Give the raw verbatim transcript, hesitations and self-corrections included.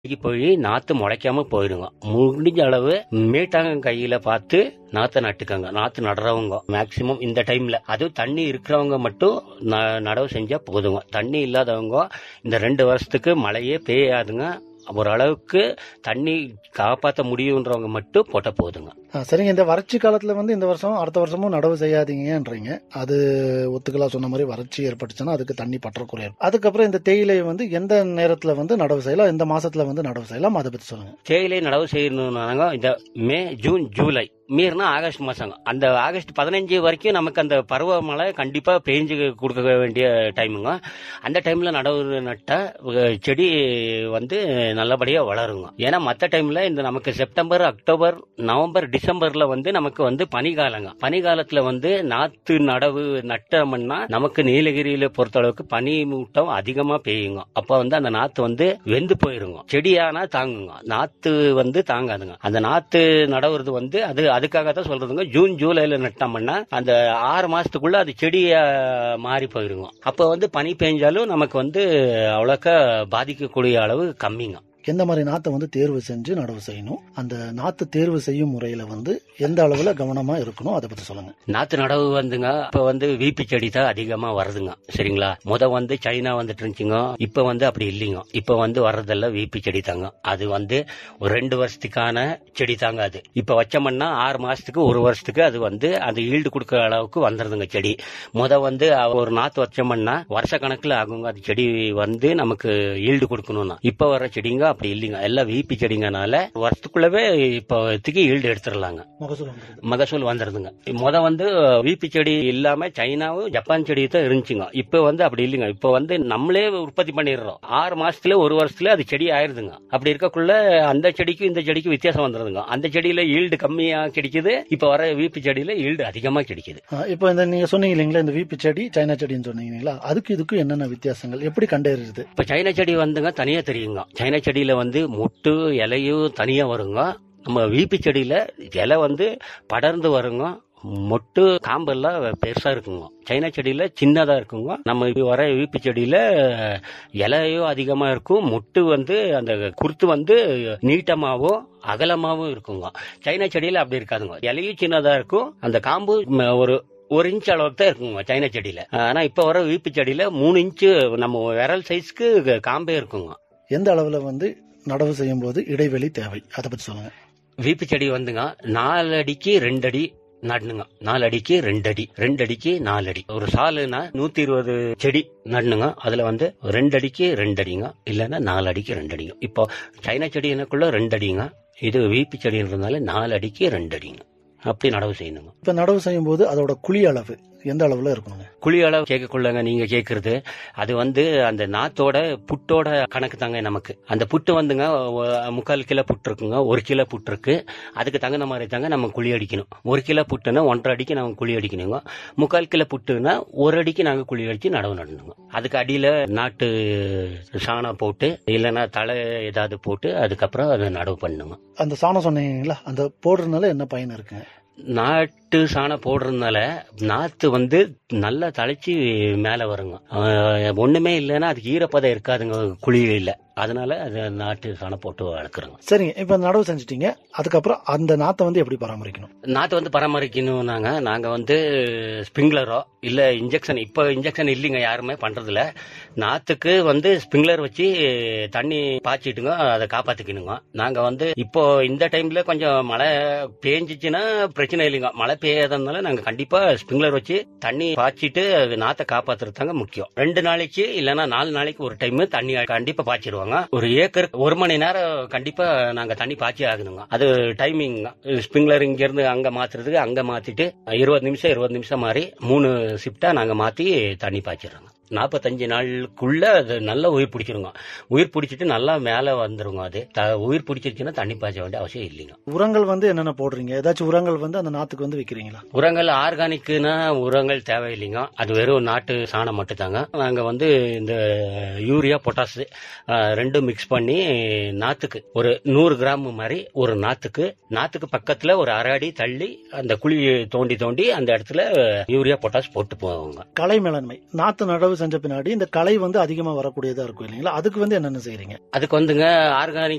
போய் நாத்து முளைக்காம போயிடுங்க. முடிஞ்ச அளவு மேட்டாங்க கையில பார்த்து நாத்தை நட்டுக்கங்க. நாத்து நடுறவங்க மேக்சிமம் இந்த டைம்ல, அதுவும் தண்ணி இருக்கிறவங்க மட்டும் நடவு செஞ்சா போதுங்க. தண்ணி இல்லாதவங்க இந்த ரெண்டு வருஷத்துக்கு மழையே பெய்யாதுங்க. ஓரளவுக்கு தண்ணி காப்பாற்ற முடியுன்றவங்க மட்டும் போட்ட போதுங்க. சரிங்க. இந்த வறட்சி காலத்துல வந்து இந்த வருஷம் அடுத்த வருஷமும் நடவு செய்யாதீங்கன்றீங்க. அது ஒத்துக்கலாம். சொன்ன மாதிரி வறட்சி ஏற்பட்டுச்சுன்னா அதுக்கு தண்ணி பற்றாக்குறை. அதுக்கப்புறம் இந்த தேயிலை வந்து எந்த நேரத்துல வந்து நடவு செய்யலாம், எந்த மாசத்துல வந்து நடவு செய்யலாம், அதை பத்தி சொல்லுங்க. தேயிலை நடவு செய்யணும்னாங்க இந்த மே, ஜூன், ஜூலை மீறினா ஆகஸ்ட் மாசங்க. அந்த ஆகஸ்ட் பதினஞ்சு வரைக்கும் நமக்கு அந்த பருவமழை கண்டிப்பா பெஞ்சு கொடுக்க வேண்டிய டைமுங்க. அந்த டைம்ல நடவு நட்டா செடி வந்து நல்லபடியா வளருங்க. ஏன்னா மற்ற டைம்ல இந்த நமக்கு செப்டம்பர், அக்டோபர், நவம்பர், டிசம்பர்ல வந்து நமக்கு வந்து பனிகாலங்க. பனிகாலத்துல வந்து நாத்து நடவு நட்டோம்னா நமக்கு நீலகிரியில பொறுத்த அளவுக்கு பனி மூட்டம் அதிகமா பெய்யுங்க. அப்ப வந்து அந்த நாத்து வந்து வெந்து போயிருங்க. செடியானா தாங்குங்க, நாத்து வந்து தாங்காதுங்க. அந்த நாத்து நடவுறது வந்து அது அதுக்காக தான் சொல்றதுங்க. ஜூன் ஜூலைல நட்டோம்னா அந்த ஆறு மாசத்துக்குள்ள அது செடியா மாறி போயிருங்க. அப்ப வந்து பனி பெஞ்சாலும் நமக்கு வந்து அவ்வளோக்கா பாதிக்கக்கூடிய அளவு கம்மிங்க. எந்த மாதிரி நாத்தை வந்து தேர்வு செஞ்சு நடவு செய்யணும், அந்த நாத்து தேர்வு செய்யும் முறையில வந்து எந்த அளவுல கவனமா இருக்கணும், அதை பத்தி சொல்லுங்க. நாத்து நடவு வந்துங்க இப்ப வந்து வீப்பி செடி தான் அதிகமா வருதுங்க. சரிங்களா? முத வந்து சைனா வந்துட்டு இருந்துச்சுங்க. இப்ப வந்து அப்படி இல்லைங்க. இப்ப வந்து வர்றதெல்லாம் வீப்பி செடி தாங்க. அது வந்து ஒரு ரெண்டு வருஷத்துக்கான செடி தாங்க. அது இப்ப வச்சோம்னா ஆறு மாசத்துக்கு ஒரு வருஷத்துக்கு அது வந்து அந்த ஈல்டு கொடுக்கற அளவுக்கு வந்துருதுங்க செடி. முத வந்து ஒரு நாத்து வச்சோம்னா வருஷ கணக்குல ஆகுங்க அது செடி வந்து நமக்கு ஈல்டு கொடுக்கணும்னா. இப்ப வர செடிங்க அப்படி இல்லைங்க. எல்லாம் வீப்பி செடிங்கனால வருஷத்துக்குள்ளவே இப்போதைக்கு ஈல்டு எடுத்துடலாங்க. மகசூல் வந்துருதுங்க. முத வந்து வீப்பி செடி இல்லாம சைனாவும் ஜப்பான் செடி தான் இருந்துச்சுங்க. இப்ப வந்து அப்படி இல்லைங்க. இப்ப வந்து நம்மளே உற்பத்தி பண்ணிடுறோம். ஆறு மாசத்துல ஒரு வருஷத்துல அது செடி ஆயிருதுங்க. அப்படி இருக்கக்குள்ள அந்த செடிக்கும் இந்த செடிக்கும் வித்தியாசம் வந்துருதுங்க. அந்த செடியில ஈல்டு கம்மியா கிடைக்குது. இப்ப வர வீப்பி செடியில ஈல்டு அதிகமா கிடைக்குது. இப்ப இந்த நீங்க சொன்னீங்க இல்லீங்களா, இந்த வீப்பி செடி சைனா செடின்னு சொன்னீங்களா, அதுக்கு இதுக்கும் என்னென்ன வித்தியாசங்கள், எப்படி கண்டறியுது? இப்ப சைனா செடி வந்துங்க தனியா தெரியுங்க. சைனா செடியில வந்து மொட்டு இலையும் தனியா வருங்க. நம்ம வீப்பி செடியில இலை வந்து படர்ந்து வருங்க. மொட்டு காம்பெல்லாம் பெருசா இருக்குங்க. சைனா செடியில சின்னதா இருக்குங்க. நம்ம வர வீப்பி செடியில இலையும் அதிகமா இருக்கும். மொட்டு வந்து அந்த குருத்து வந்து நீட்டமாவும் அகலமாவும் இருக்குங்க. சைனா செடியில அப்படி இருக்காதுங்க. இலையும் சின்னதா இருக்கும். அந்த காம்பு ஒரு ஒரு இன்ச் அளவுக்கு தான் இருக்குங்க சைனா செடியில. ஆனா இப்ப வர வீப்பி செடியில மூணு இன்ச்சு நம்ம விரல் சைஸ்க்கு காம்பே இருக்குங்க. எந்த அளவுல வந்து நடவு செய்யும் போது இடைவெளி தேவை, அதை பத்தி சொல்லுங்க. வீப்பி செடி வந்துங்க நாலு அடிக்கு ரெண்டு அடி நடணுங்க. நாலு அடிக்கு ரெண்டு அடி, ரெண்டு அடிக்கு நாலு அடி. ஒரு சாலுனா நூத்தி இருபது செடி நடணுங்க. அதுல வந்து ரெண்டு அடிக்கு ரெண்டு அடிங்க, இல்லன்னா நாலு அடிக்கு ரெண்டு அடிங்க. இப்போ சைனா செடி எனக்குள்ள ரெண்டு அடிங்க. இது வீப்பி செடின்றதுனால நாலு அடிக்கு ரெண்டு அடிங்க. அப்படி நடவு செய்யணுங்க. இப்ப நடவு செய்யும் போது அதோட குழி அளவு எந்த அளவுல இருக்கணுங்க? குழி அளவு கேட்கக்குள்ளங்க நீங்க கேக்குறது அது வந்து அந்த நாத்தோட புட்டோட கணக்கு தாங்க. நமக்கு அந்த புட்டு வந்துங்க முக்கால் கிலோ புட்டு இருக்குங்க, ஒரு கிலோ புட்டு இருக்கு. அதுக்கு தகுந்த மாதிரி தாங்க நம்ம குழி அடிக்கணும். ஒரு கிலோ புட்டுன்னா ஒன்றரை அடிக்கு நாங்க குழி அடிக்கணுங்க. முக்கால் கிலோ புட்டுன்னா ஒரு அடிக்கு நாங்க குழி அடிச்சு நடவு நடணுங்க. அதுக்கு அடியில நாட்டு சாணம் போட்டு இல்லைன்னா தலை ஏதாவது போட்டு அதுக்கப்புறம் அதை நடவு பண்ணுங்க. அந்த சாணம் சொன்னீங்களா, அந்த போடுறதுனால என்ன பயன் இருக்குங்க? நாட்டு சாணம் போடுறதுனால நாத்து வந்து நல்லா தழைச்சி மேல வருங்க. ஒண்ணுமே இல்லைன்னா அதுக்கு ஈரப்பதம் இருக்காதுங்க குழியில. அதனால அது நாட்டு சாணம் போட்டு வளர்க்குறோங்க. சரிங்க. இப்ப நடவு செஞ்சுட்டீங்க, அதுக்கப்புறம் அந்த நாத்தை வந்து எப்படி பராமரிக்கணும்? நாத்தை வந்து பராமரிக்கணும் நாங்க நாங்க வந்து ஸ்பிரிங்லரோ இல்ல இன்ஜெக்ஷன், இப்ப இன்ஜெக்ஷன் இல்லைங்க யாருமே பண்றதுல. நாத்துக்கு வந்து ஸ்பிரிங்லர் வச்சு தண்ணி பாய்ச்சிட்டுங்க அதை காப்பாத்திக்கணுங்க. நாங்க வந்து இப்போ இந்த டைம்ல கொஞ்சம் மழை பேஞ்சிச்சுன்னா பிரச்சனை இல்லைங்க. மழை பெய்யாததுனால நாங்க கண்டிப்பா ஸ்பிரிங்லர் வச்சு தண்ணி பாய்ச்சிட்டு நாத்தை காப்பாத்துறது தாங்க முக்கியம். ரெண்டு நாளைக்கு இல்லன்னா நாலு நாளைக்கு ஒரு டைம் தண்ணி கண்டிப்பா பாய்ச்சிடுவோம். ஒரு ஏக்கருக்கு ஒரு மணி நேரம் கண்டிப்பா நாங்க தண்ணி பாய்ச்சி ஆகணுங்க. அது டைமிங். ஸ்பிரிங்லர் இங்க இருந்து அங்க மாத்துறதுக்கு அங்க மாத்திட்டு இருபது நிமிஷம் இருபது நிமிஷம் மாதிரி மூணு ஷிப்டா நாங்க மாத்தி தண்ணி பாய்ச்சிடுறோங்க. நாற்பத்தஞ்சு நாளுக்குள்ள அது நல்லா உயிர் பிடிச்சிருங்க. உயிர் பிடிச்சிட்டு நல்லா மேல வந்துருங்க. அது உயிர் பிடிச்சிருச்சுன்னா தண்ணி பாய்ச்ச வேண்டிய அவசியம் இல்லைங்க. உரங்கள் வந்து என்னென்ன போடுறீங்க? ஏதாச்சும் உரங்கள் வந்து அந்த நாத்துக்கு வந்து வைக்கிறீங்களா? உரங்கள் ஆர்கானிக்னா உரங்கள் தேவையில்லைங்க. அது வெறும் நாட்டு சாணம் மட்டும் தாங்க. நாங்க வந்து இந்த யூரியா பொட்டாஸ் ரெண்டும் மிக்ஸ் பண்ணி நாத்துக்கு ஒரு நூறு கிராம் மாதிரி ஒரு நாத்துக்கு நாத்துக்கு பக்கத்துல ஒரு அரை அடி தள்ளி அந்த குழி தோண்டி தோண்டி அந்த இடத்துல யூரியா பொட்டாஸ் போட்டு போவாங்க. களை மேலாண்மை, நாத்து நடவு செஞ்ச பின்னாடி இந்த களை வந்து அதிகமா வரக்கூடியதா இருக்கும் இல்லைங்களா, அதுக்கு வந்து என்னென்ன செய்யறீங்க? அதுக்கு வந்துங்க ஆர்கானிக்